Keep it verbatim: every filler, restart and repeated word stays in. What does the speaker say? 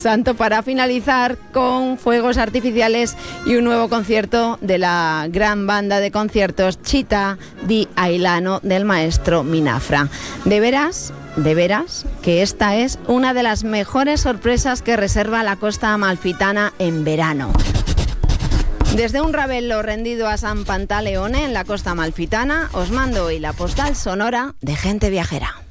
Santo para finalizar con fuegos artificiales y un nuevo concierto de la gran banda de conciertos Città di Ailano del maestro Minafra. De veras, de veras que esta es una de las mejores sorpresas que reserva la costa amalfitana en verano. Desde un Ravello rendido a San Pantaleone en la costa amalfitana, os mando hoy la postal sonora de gente viajera.